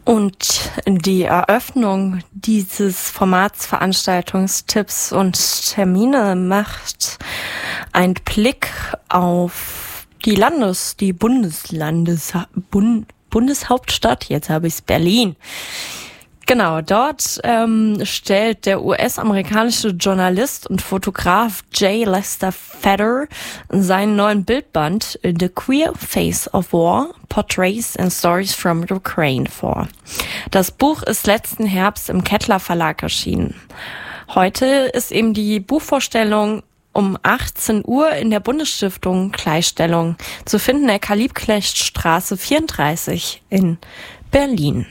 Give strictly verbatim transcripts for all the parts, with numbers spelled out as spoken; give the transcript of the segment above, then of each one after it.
Und die Eröffnung dieses Formats Veranstaltungstipps und Termine macht einen Blick auf die Landes-, die Bundeslandes-, Bund, Bundeshauptstadt, jetzt habe ich es, Berlin. Genau, dort ähm, stellt der U S-amerikanische Journalist und Fotograf J. Lester Fetter seinen neuen Bildband The Queer Face of War, Portraits and Stories from Ukraine vor. Das Buch ist letzten Herbst im Kettler Verlag erschienen. Heute ist eben die Buchvorstellung um achtzehn Uhr in der Bundesstiftung Gleichstellung zu finden, in der Karl-Liebknecht-Straße vierunddreißig in Berlin.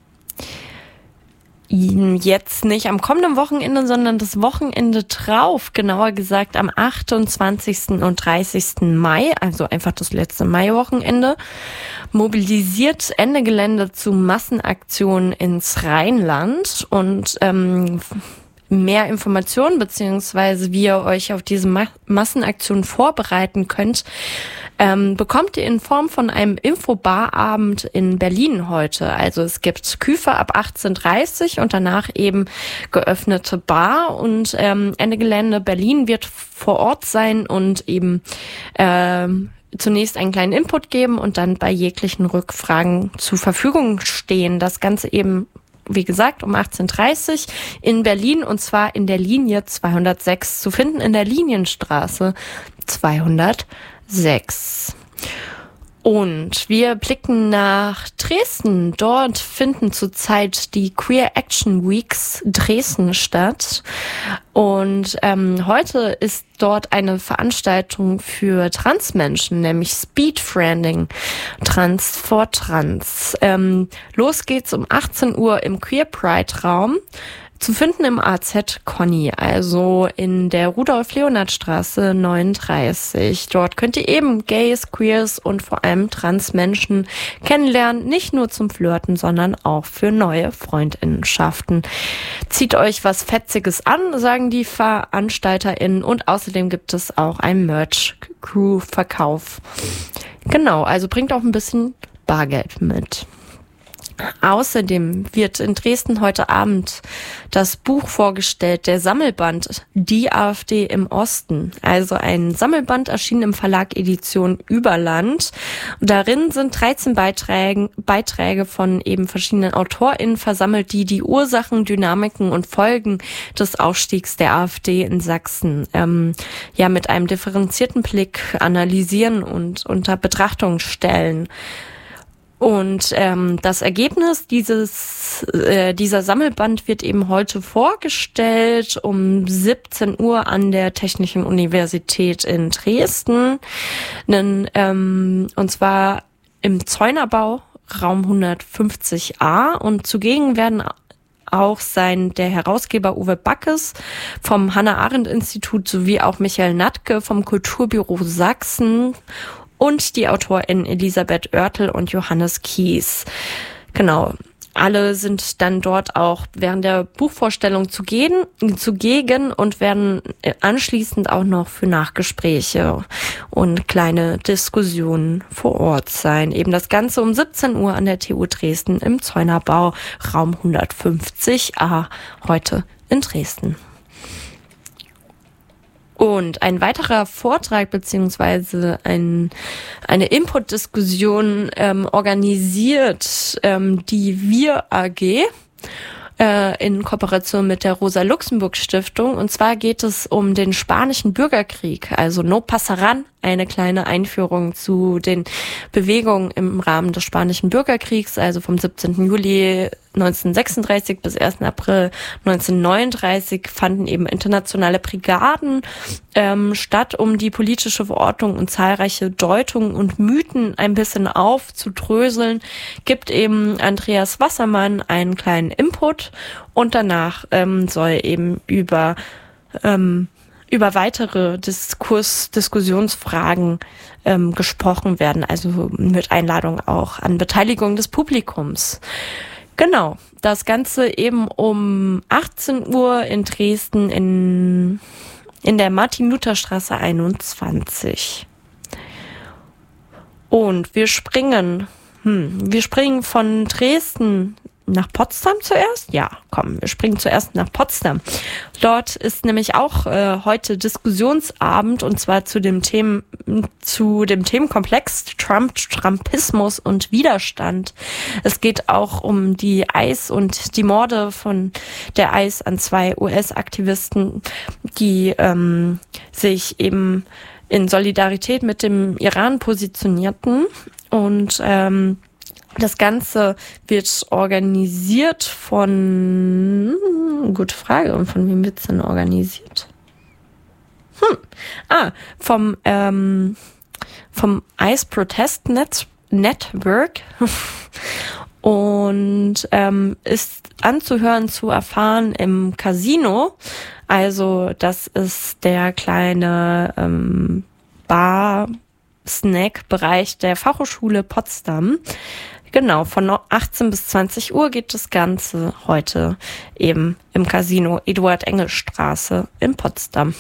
Jetzt nicht am kommenden Wochenende, sondern das Wochenende drauf, genauer gesagt am achtundzwanzigsten und dreißigsten Mai, also einfach das letzte Maiwochenende, mobilisiert Ende Gelände zu Massenaktionen ins Rheinland und ähm, mehr Informationen beziehungsweise wie ihr euch auf diese Ma- Massenaktion vorbereiten könnt, ähm, bekommt ihr in Form von einem Infobarabend in Berlin heute. Also es gibt Küfe ab achtzehn Uhr dreißig und danach eben geöffnete Bar und ähm, Ende Gelände Berlin wird vor Ort sein und eben ähm, zunächst einen kleinen Input geben und dann bei jeglichen Rückfragen zur Verfügung stehen. Das Ganze eben, wie gesagt, um achtzehn Uhr dreißig in Berlin und zwar in der Linie zweihundertsechs zu finden, in der Linienstraße zweihundertsechs. Und wir blicken nach Dresden. Dort finden zurzeit die Queer Action Weeks Dresden statt. Und ähm, heute ist dort eine Veranstaltung für Transmenschen, nämlich Speedfriending, Trans for Trans. Ähm, los geht's um achtzehn Uhr im Queer Pride Raum. Zu finden im A Z Conny, also in der Rudolf-Leonhard-Straße neununddreißig. Dort könnt ihr eben Gays, Queers und vor allem Transmenschen kennenlernen. Nicht nur zum Flirten, sondern auch für neue Freundinnenschaften. Zieht euch was Fetziges an, sagen die VeranstalterInnen. Und außerdem gibt es auch einen Merch-Crew-Verkauf. Genau, also bringt auch ein bisschen Bargeld mit. Außerdem wird in Dresden heute Abend das Buch vorgestellt, der Sammelband Die AfD im Osten. Also ein Sammelband erschienen im Verlag Edition Überland. Darin sind dreizehn Beiträge, Beiträge von eben verschiedenen AutorInnen versammelt, die die Ursachen, Dynamiken und Folgen des Aufstiegs der AfD in Sachsen ähm, ja mit einem differenzierten Blick analysieren und unter Betrachtung stellen. Und ähm, das Ergebnis dieses äh, dieser Sammelband wird eben heute vorgestellt um siebzehn Uhr an der Technischen Universität in Dresden. Nen, ähm, und zwar im Zeunerbau, Raum hundertfünfzig a. Und zugegen werden auch sein der Herausgeber Uwe Backes vom Hannah-Arendt-Institut sowie auch Michael Natke vom Kulturbüro Sachsen und die AutorInnen Elisabeth Oertel und Johannes Kies. Genau. Alle sind dann dort auch während der Buchvorstellung zugegen, zugegen und werden anschließend auch noch für Nachgespräche und kleine Diskussionen vor Ort sein. Eben das Ganze um siebzehn Uhr an der T U Dresden im Zeunerbau, Raum hundertfünfzig a, heute in Dresden. Und ein weiterer Vortrag beziehungsweise ein, eine Input-Diskussion ähm, organisiert ähm, die Wir A G äh, in Kooperation mit der Rosa-Luxemburg-Stiftung. Und zwar geht es um den spanischen Bürgerkrieg, also No Pasaran, eine kleine Einführung zu den Bewegungen im Rahmen des spanischen Bürgerkriegs, also vom siebzehnten Juli neunzehnhundertsechsunddreißig bis ersten April neunzehnhundertneununddreißig fanden eben internationale Brigaden ähm, statt, um die politische Verortung und zahlreiche Deutungen und Mythen ein bisschen aufzudröseln, gibt eben Andreas Wassermann einen kleinen Input und danach ähm, soll eben über ähm, über weitere Diskurs, Diskussionsfragen ähm, gesprochen werden, also mit Einladung auch an Beteiligung des Publikums. Genau, das Ganze eben um achtzehn Uhr in Dresden in, in der Martin-Luther-Straße einundzwanzig. Und wir springen, hm, wir springen von Dresden nach Potsdam zuerst? Ja, komm, wir springen zuerst nach Potsdam. Dort ist nämlich auch äh, heute Diskussionsabend und zwar zu dem Themen, zu dem Themenkomplex Trump, Trumpismus und Widerstand. Es geht auch um die I C E und die Morde von der I C E an zwei U S-Aktivisten, die ähm, sich eben in Solidarität mit dem Iran positionierten. Und ähm, das Ganze wird organisiert von, gute Frage, und von wem wird's denn organisiert? Hm, ah, vom, ähm, vom I C E Protest Net- Network und ähm, ist anzuhören, zu erfahren im Casino. Also das ist der kleine ähm, Bar-Snack-Bereich der Fachhochschule Potsdam. Genau, von achtzehn bis zwanzig Uhr geht das Ganze heute eben im Casino Eduard-Engel-Straße in Potsdam.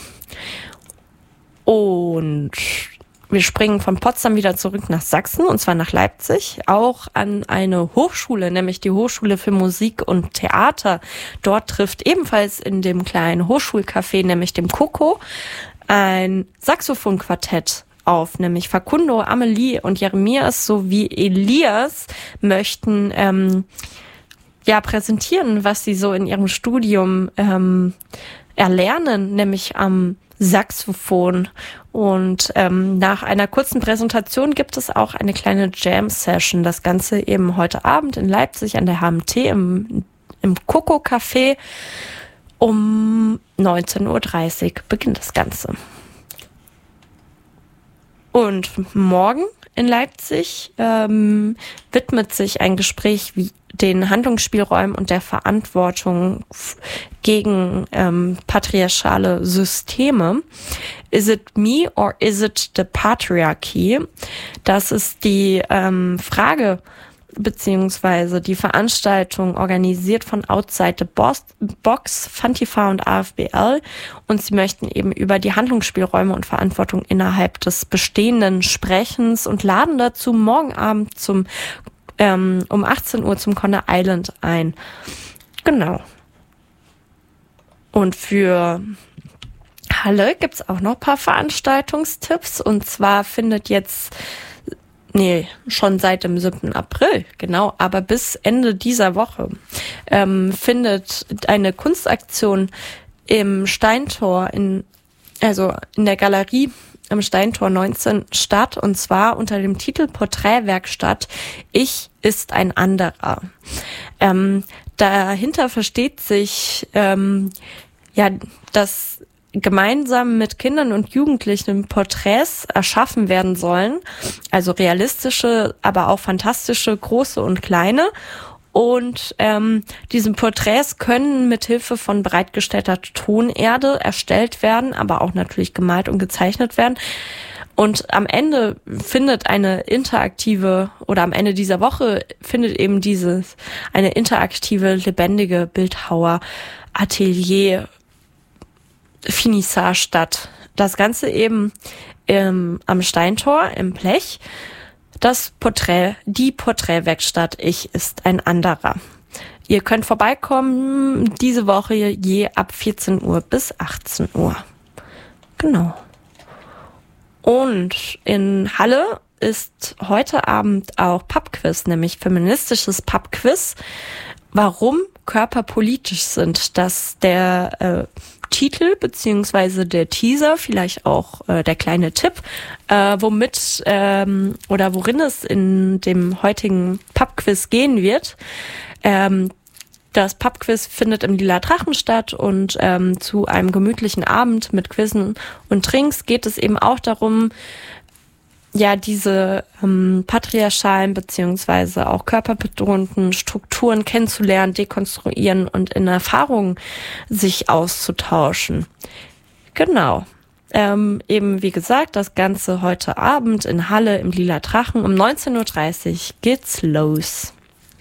Und wir springen von Potsdam wieder zurück nach Sachsen, und zwar nach Leipzig, auch an eine Hochschule, nämlich die Hochschule für Musik und Theater. Dort trifft ebenfalls in dem kleinen Hochschulcafé, nämlich dem Coco, ein Saxophonquartett auf, nämlich Facundo, Amelie und Jeremias sowie Elias möchten ähm, ja präsentieren, was sie so in ihrem Studium ähm, erlernen, nämlich am Saxophon. Und ähm, nach einer kurzen Präsentation gibt es auch eine kleine Jam-Session. Das Ganze eben heute Abend in Leipzig an der H M T im, im Coco Café. Um neunzehn Uhr dreißig beginnt das Ganze. Und morgen in Leipzig ähm, widmet sich ein Gespräch wie den Handlungsspielräumen und der Verantwortung f- gegen ähm, patriarchale Systeme. Is it me or is it the patriarchy? Das ist die ähm, Frage beziehungsweise die Veranstaltung organisiert von Outside the Box, Fantifa und A F B L, und sie möchten eben über die Handlungsspielräume und Verantwortung innerhalb des Bestehenden sprechens und laden dazu morgen Abend zum ähm, um achtzehn Uhr zum Conner Island ein. Genau. Und für Halle gibt's auch noch ein paar Veranstaltungstipps, und zwar findet jetzt Nee, schon seit dem siebten April, genau, aber bis Ende dieser Woche ähm, findet eine Kunstaktion im Steintor, in also in der Galerie im Steintor neunzehn statt, und zwar unter dem Titel Porträtwerkstatt Ich ist ein anderer. Ähm, dahinter versteht sich ähm, ja, dass gemeinsam mit Kindern und Jugendlichen Porträts erschaffen werden sollen, also realistische, aber auch fantastische, große und kleine. Und ähm, diese Porträts können mit Hilfe von bereitgestellter Tonerde erstellt werden, aber auch natürlich gemalt und gezeichnet werden. Und am Ende findet eine interaktive, oder am Ende dieser Woche findet eben dieses, eine interaktive, lebendige Bildhauer-Atelier Finissage statt. Das Ganze eben ähm, am Steintor im Blech. Das Porträt, die Porträtwerkstatt Ich ist ein anderer. Ihr könnt vorbeikommen diese Woche je ab vierzehn Uhr bis achtzehn Uhr. Genau. Und in Halle ist heute Abend auch Pubquiz, nämlich feministisches Pubquiz. Warum Körper politisch sind, dass der äh, Titel beziehungsweise der Teaser, vielleicht auch äh, der kleine Tipp, äh, womit ähm, oder worin es in dem heutigen Pubquiz gehen wird. Ähm, das Pubquiz findet im Lila Drachen statt, und ähm, zu einem gemütlichen Abend mit Quizzen und Trinks geht es eben auch darum, ja, diese ähm, patriarchalen beziehungsweise auch körperbetonten Strukturen kennenzulernen, dekonstruieren und in Erfahrungen sich auszutauschen. Genau. Ähm, eben wie gesagt, das Ganze heute Abend in Halle im Lila Drachen um neunzehn Uhr dreißig geht's los.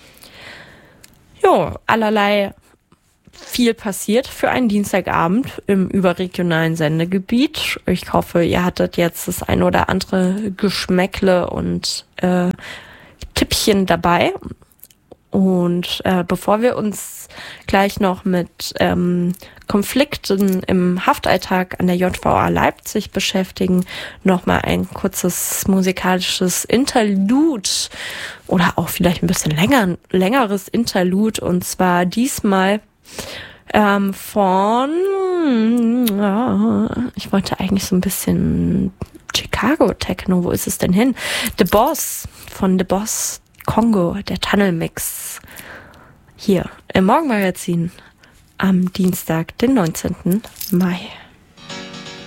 Jo, allerlei viel passiert für einen Dienstagabend im überregionalen Sendegebiet. Ich hoffe, ihr hattet jetzt das ein oder andere Geschmäckle und äh, Tippchen dabei. Und äh, bevor wir uns gleich noch mit ähm, Konflikten im Haftalltag an der J V A Leipzig beschäftigen, nochmal ein kurzes musikalisches Interlude oder auch vielleicht ein bisschen länger, längeres Interlude, und zwar diesmal ähm, von, ja, ich wollte eigentlich so ein bisschen Chicago Techno, wo ist es denn hin? The Boss von The Boss Kongo, der Tunnelmix, hier im Morgenmagazin am Dienstag, den neunzehnten Mai.